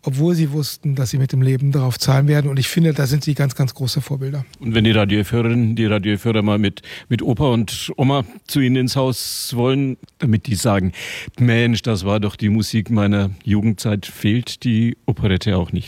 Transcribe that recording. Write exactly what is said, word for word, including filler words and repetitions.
obwohl sie wussten, dass sie mit dem Leben darauf zahlen werden. Und ich finde, da sind sie ganz, ganz große Vorbilder. Und wenn die Radiohörerinnen, die Radiohörer mal mit, mit Opa und Oma zu Ihnen ins Haus wollen, damit die sagen, Mensch, das war doch die Musik meiner Jugendzeit, fehlt die Operette auch nicht.